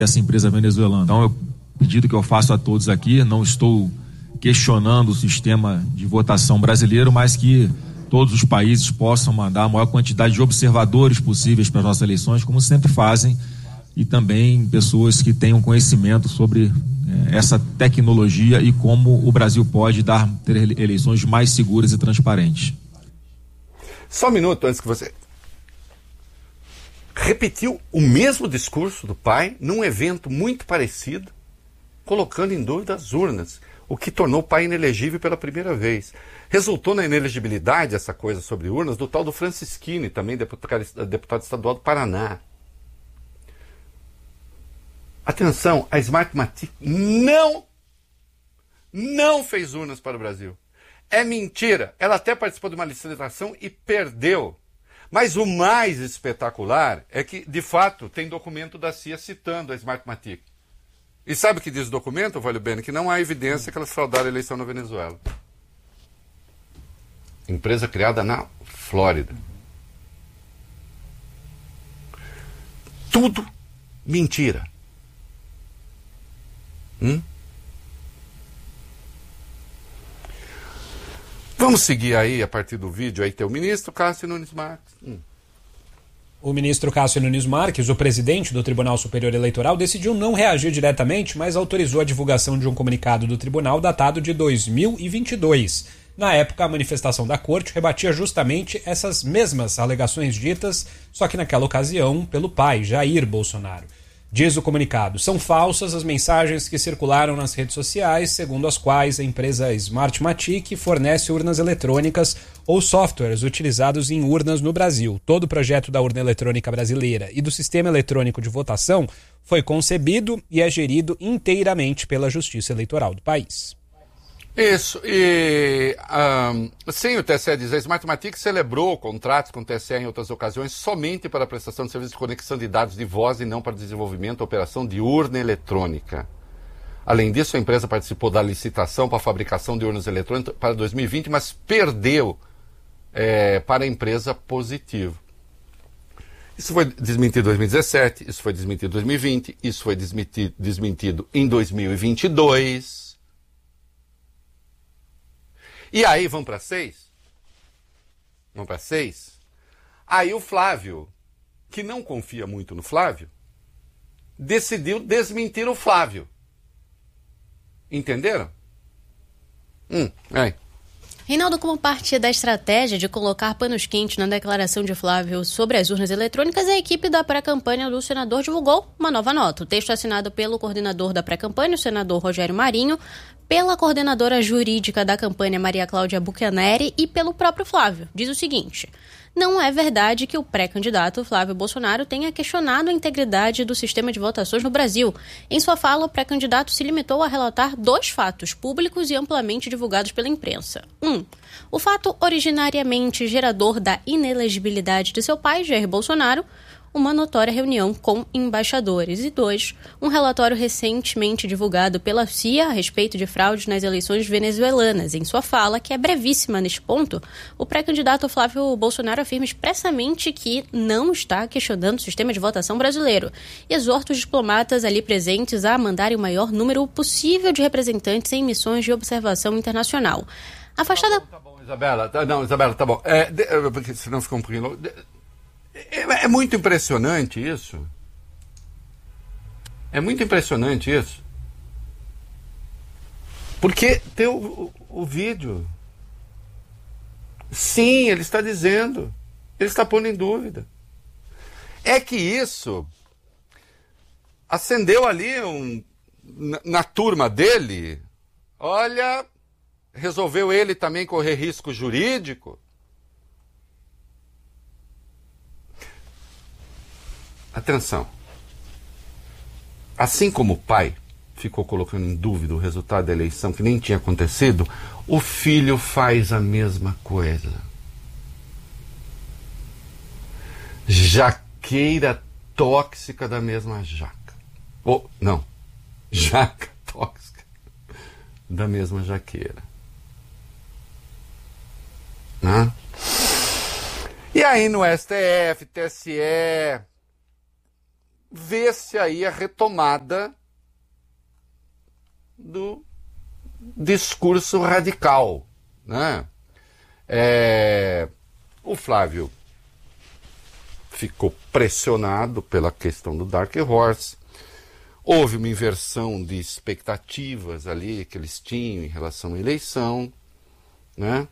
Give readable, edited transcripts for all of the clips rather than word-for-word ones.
essa empresa venezuelana. Então, o pedido que eu faço a todos aqui, não estou questionando o sistema de votação brasileiro, mas que todos os países possam mandar a maior quantidade de observadores possíveis para as nossas eleições, como sempre fazem, e também pessoas que tenham conhecimento sobre essa tecnologia e como o Brasil pode ter eleições mais seguras e transparentes. Só um minuto antes que você... Repetiu o mesmo discurso do pai num evento muito parecido, colocando em dúvida as urnas, o que tornou o pai inelegível pela primeira vez. Resultou na inelegibilidade, essa coisa sobre urnas, do tal do Francisquini, também deputado estadual do Paraná. Atenção, a Smartmatic não fez urnas para o Brasil. É mentira. Ela até participou de uma licitação e perdeu. Mas o mais espetacular é que, de fato, tem documento da CIA citando a Smartmatic. E sabe o que diz o documento, Valio Bene? Que não há evidência que elas fraudaram a eleição na Venezuela. Empresa criada na Flórida. Tudo mentira. Vamos seguir aí, a partir do vídeo, aí tem o ministro Cássio Nunes Marques. O ministro Cássio Nunes Marques, o presidente do Tribunal Superior Eleitoral, decidiu não reagir diretamente, mas autorizou a divulgação de um comunicado do tribunal datado de 2022. Na época, a manifestação da corte rebatia justamente essas mesmas alegações ditas, só que naquela ocasião pelo pai, Jair Bolsonaro. Diz o comunicado, são falsas as mensagens que circularam nas redes sociais, segundo as quais a empresa Smartmatic fornece urnas eletrônicas ou softwares utilizados em urnas no Brasil. Todo o projeto da urna eletrônica brasileira e do sistema eletrônico de votação foi concebido e é gerido inteiramente pela Justiça Eleitoral do país. Isso, e sem o TSE dizer, a Smartmatic celebrou contratos com o TSE em outras ocasiões somente para a prestação de serviço de conexão de dados de voz e não para desenvolvimento ou operação de urna eletrônica. Além disso, a empresa participou da licitação para a fabricação de urnas eletrônicas para 2020, mas perdeu para a empresa Positivo. Isso foi desmentido em 2017, isso foi desmentido em 2020, isso foi desmentido em 2022... E aí, vamos para 6? Vamos para 6? Aí o Flávio, que não confia muito no Flávio, decidiu desmentir o Flávio. Entenderam? Aí. Reinaldo, como parte da estratégia de colocar panos quentes na declaração de Flávio sobre as urnas eletrônicas, a equipe da pré-campanha do senador divulgou uma nova nota. O texto é assinado pelo coordenador da pré-campanha, o senador Rogério Marinho, pela coordenadora jurídica da campanha, Maria Cláudia Buchaneri, e pelo próprio Flávio. Diz o seguinte: não é verdade que o pré-candidato Flávio Bolsonaro tenha questionado a integridade do sistema de votações no Brasil. Em sua fala, o pré-candidato se limitou a relatar 2 fatos públicos e amplamente divulgados pela imprensa. 1. O fato originariamente gerador da inelegibilidade de seu pai, Jair Bolsonaro, uma notória reunião com embaixadores. E 2, um relatório recentemente divulgado pela CIA a respeito de fraudes nas eleições venezuelanas. Em sua fala, que é brevíssima neste ponto, o pré-candidato Flávio Bolsonaro afirma expressamente que não está questionando o sistema de votação brasileiro e exorta os diplomatas ali presentes a mandarem o maior número possível de representantes em missões de observação internacional. Afastada... Tá bom, Isabela. Não, Isabela, tá bom. Porque senão fica um pouquinho... É muito impressionante isso. É muito impressionante isso. Porque tem o vídeo. Sim, ele está dizendo. Ele está pondo em dúvida. É que isso acendeu ali na turma dele. Olha, resolveu ele também correr risco jurídico. Atenção, assim como o pai ficou colocando em dúvida o resultado da eleição que nem tinha acontecido, o filho faz a mesma coisa. Jaqueira tóxica da mesma jaca. Jaca tóxica da mesma jaqueira. Né? E aí no STF, TSE... vê-se aí a retomada do discurso radical, né? O Flávio ficou pressionado pela questão do Dark Horse. Houve uma inversão de expectativas ali que eles tinham em relação à eleição, né?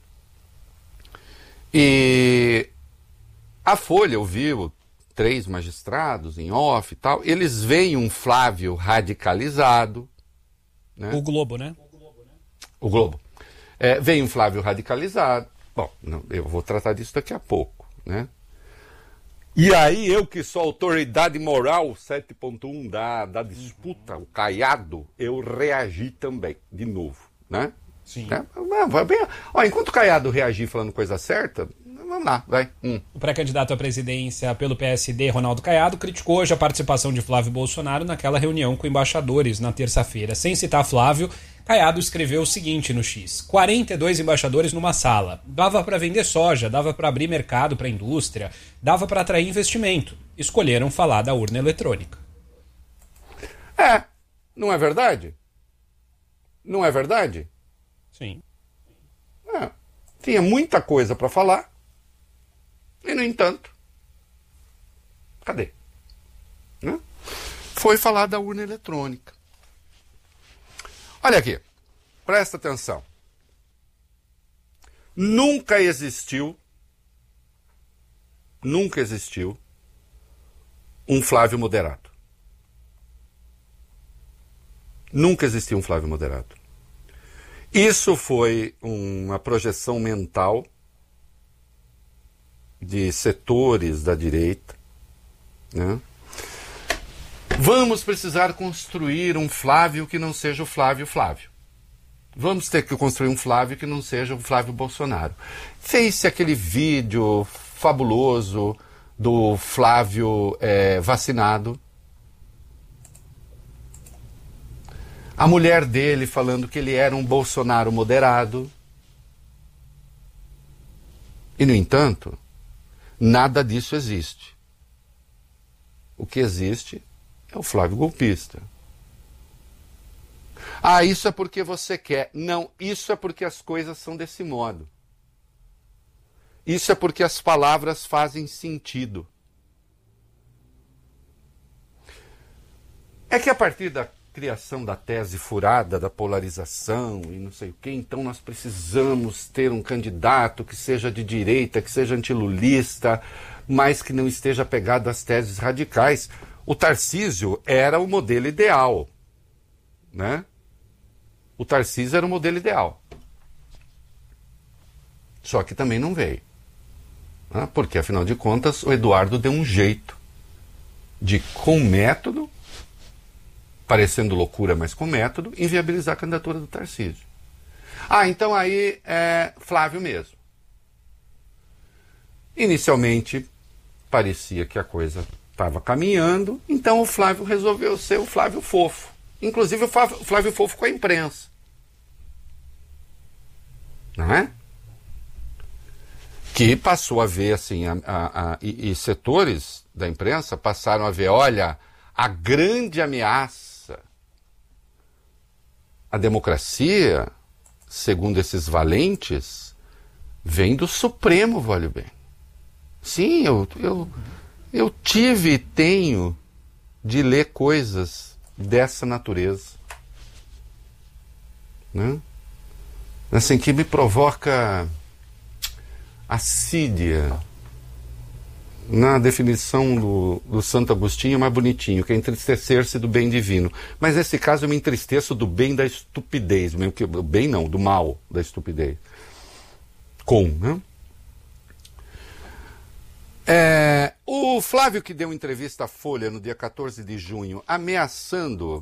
E a Folha ouviu 3 magistrados em off e tal. Eles veem um Flávio radicalizado, né? O Globo, né? O Globo. Vem um Flávio radicalizado. Bom, não, eu vou tratar disso daqui a pouco, né? E aí eu que sou autoridade moral 7.1 da disputa, o Caiado, eu reagi também, de novo, né? Sim. Enquanto o Caiado reagir falando coisa certa, vamos lá, vai. O pré-candidato à presidência pelo PSD, Ronaldo Caiado, criticou hoje a participação de Flávio Bolsonaro naquela reunião com embaixadores na terça-feira. Sem citar Flávio, Caiado escreveu o seguinte no X: 42 embaixadores numa sala. Dava para vender soja, dava para abrir mercado para a indústria, dava para atrair investimento. Escolheram falar da urna eletrônica. Não é verdade? Não é verdade? Sim. Tinha muita coisa para falar e, no entanto, cadê? Né? Foi falar da urna eletrônica. Olha aqui, presta atenção. Nunca existiu um Flávio moderado. Nunca existiu um Flávio moderado. Isso foi uma projeção mental de setores da direita, né? Vamos precisar construir um Flávio que não seja o Flávio. Vamos ter que construir um Flávio que não seja o Flávio Bolsonaro. Fez-se aquele vídeo fabuloso do Flávio vacinado. A mulher dele falando que ele era um Bolsonaro moderado. E, no entanto, nada disso existe. O que existe é o Flávio golpista. Isso é porque você quer. Não, isso é porque as coisas são desse modo. Isso é porque as palavras fazem sentido. É que a partir da criação da tese furada, da polarização e não sei o quê, então nós precisamos ter um candidato que seja de direita, que seja antilulista, mas que não esteja apegado às teses radicais. O Tarcísio era o modelo ideal, né? O Tarcísio era o modelo ideal. Só que também não veio, né? Porque, afinal de contas, o Eduardo deu um jeito de, com método, parecendo loucura, mas com método, inviabilizar a candidatura do Tarcísio. Então aí é Flávio mesmo. Inicialmente, parecia que a coisa estava caminhando, então o Flávio resolveu ser o Flávio Fofo. Inclusive o Flávio Fofo com a imprensa. Não é? Que passou a ver, assim, e setores da imprensa passaram a ver, olha, a grande ameaça à democracia, segundo esses valentes, vem do Supremo, vale bem. Sim, eu tive e tenho de ler coisas dessa natureza, né? Assim, que me provoca assídia. Na definição do Santo Agostinho é mais bonitinho, que é entristecer-se do bem divino. Mas nesse caso eu me entristeço do bem da estupidez, mesmo que o bem não, do mal da estupidez. Né? O Flávio, que deu entrevista à Folha no dia 14 de junho, ameaçando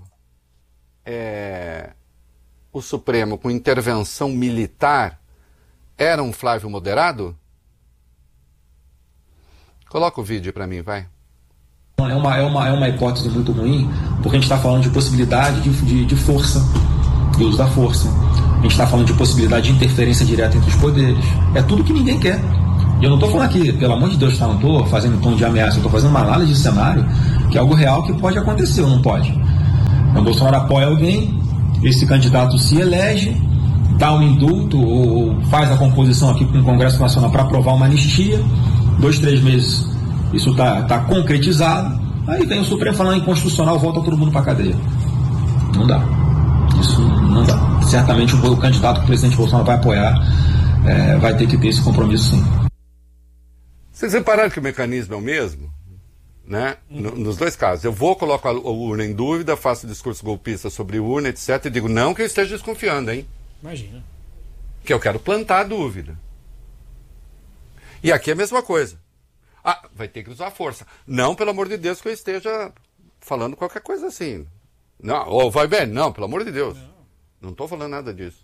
o Supremo com intervenção militar, era um Flávio moderado? Coloca o vídeo para mim, vai. É uma hipótese muito ruim, porque a gente está falando de possibilidade de força, de uso da força. A gente está falando de possibilidade de interferência direta entre os poderes. É tudo que ninguém quer. E eu não estou falando aqui, pelo amor de Deus, não estou fazendo tom de ameaça, eu estou fazendo uma análise de cenário que é algo real que pode acontecer ou não pode. Então, o Bolsonaro apoia alguém, esse candidato se elege, dá um indulto ou faz a composição aqui com o Congresso Nacional para aprovar uma anistia, 2, 3 meses isso está concretizado, aí vem o Supremo falando inconstitucional, volta todo mundo para a cadeia. Não dá. Isso não dá. Certamente o candidato que o presidente Bolsonaro vai apoiar vai ter que ter esse compromisso, sim. Vocês repararam que o mecanismo é o mesmo? Né? Nos dois casos. Eu coloco a urna em dúvida, faço discurso golpista sobre urna, etc. E digo, não que eu esteja desconfiando, hein? Imagina. Que eu quero plantar a dúvida. E aqui é a mesma coisa. Ah, vai ter que usar a força. Não, pelo amor de Deus, que eu esteja falando qualquer coisa assim. Não, ou vai bem, não, pelo amor de Deus. Não estou falando nada disso.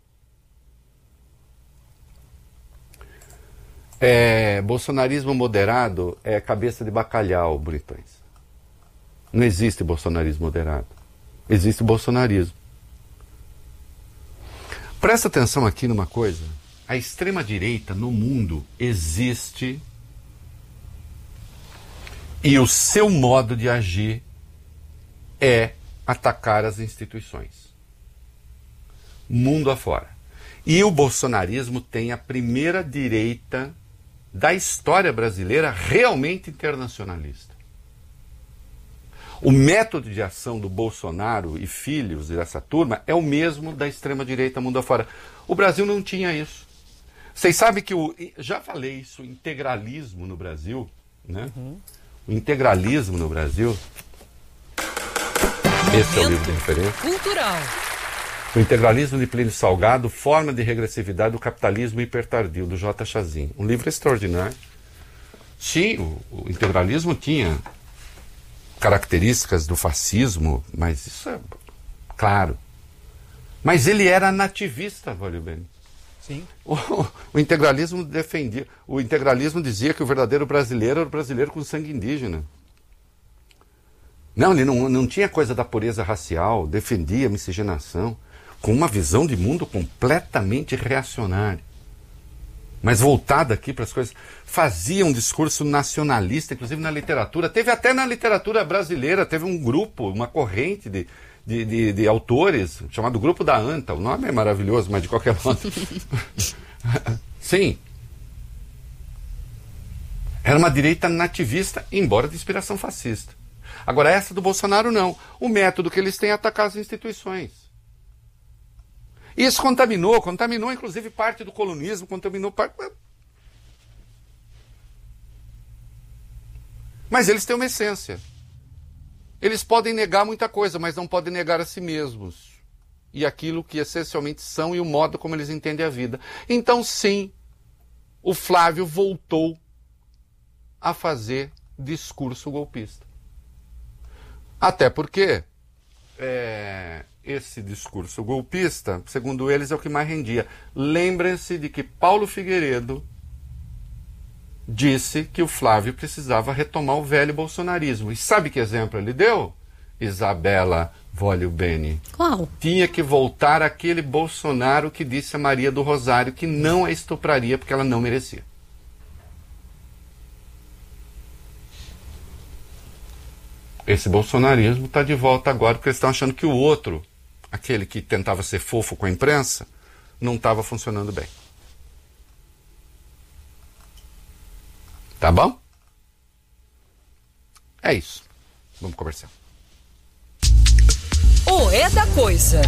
Bolsonarismo moderado é cabeça de bacalhau, Britões. Não existe bolsonarismo moderado. Existe bolsonarismo. Presta atenção aqui numa coisa. A extrema-direita no mundo existe e o seu modo de agir é atacar as instituições. Mundo afora. E o bolsonarismo tem a primeira direita da história brasileira realmente internacionalista. O método de ação do Bolsonaro e filhos dessa turma é o mesmo da extrema-direita mundo afora. O Brasil não tinha isso. Vocês sabem que já falei isso, o integralismo no Brasil, né? O integralismo no Brasil. Esse é o livro de referência. Cultural. O integralismo de Plínio Salgado, forma de regressividade do capitalismo hipertardio, do J. Chazin. Um livro extraordinário. Sim, o integralismo tinha características do fascismo, mas isso é claro. Mas ele era nativista, Vólio Bene. Sim. O integralismo defendia. O integralismo dizia que o verdadeiro brasileiro era o brasileiro com sangue indígena. Não, ele não tinha coisa da pureza racial, defendia a miscigenação, com uma visão de mundo completamente reacionária. Mas voltada aqui para as coisas, fazia um discurso nacionalista, inclusive na literatura. Teve até na literatura brasileira, teve um grupo, uma corrente de autores, chamado Grupo da Anta. O nome é maravilhoso, mas de qualquer modo. Sim. Era uma direita nativista, embora de inspiração fascista. Agora, essa do Bolsonaro, não. O método que eles têm é atacar as instituições. Isso contaminou inclusive parte do colonismo, contaminou parte... Mas eles têm uma essência. Eles podem negar muita coisa, mas não podem negar a si mesmos. E aquilo que essencialmente são e o modo como eles entendem a vida. Então, sim, o Flávio voltou a fazer discurso golpista. Até porque esse discurso golpista, segundo eles, é o que mais rendia. Lembrem-se de que Paulo Figueiredo disse que o Flávio precisava retomar o velho bolsonarismo. E sabe que exemplo ele deu? Isabela Vólio Bene. Qual? Tinha que voltar aquele Bolsonaro que disse a Maria do Rosário que não a estupraria porque ela não merecia. Esse bolsonarismo está de volta agora porque eles estão achando que o outro, aquele que tentava ser fofo com a imprensa, não estava funcionando bem. Tá bom? É isso. Vamos conversar. É da coisa.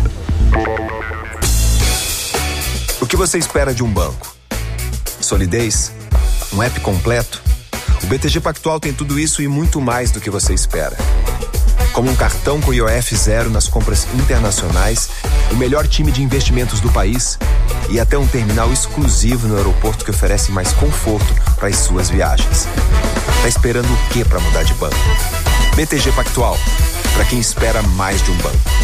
O que você espera de um banco? Solidez? Um app completo? O BTG Pactual tem tudo isso e muito mais do que você espera. Como um cartão com IOF zero nas compras internacionais, o melhor time de investimentos do país e até um terminal exclusivo no aeroporto que oferece mais conforto para as suas viagens. Tá esperando o quê para mudar de banco? BTG Pactual, para quem espera mais de um banco.